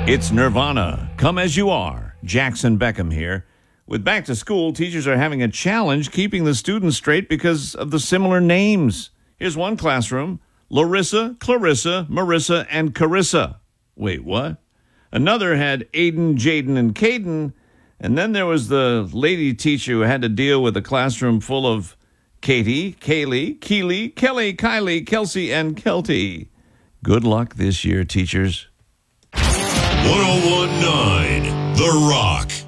It's Nirvana. Come as you are. Jackson Beckham here. With back to school, teachers are having a challenge keeping the students straight because of the similar names. Here's one classroom: Larissa, Clarissa, Marissa, and Carissa. Wait, what? Another had Aiden, Jaden, and Caden. And then there was the lady teacher who had to deal with a classroom full of Katie, Kaylee, Keely, Kelly, Kylie, Kelsey, and Kelty. Good luck this year, teachers. 1019 The Rock.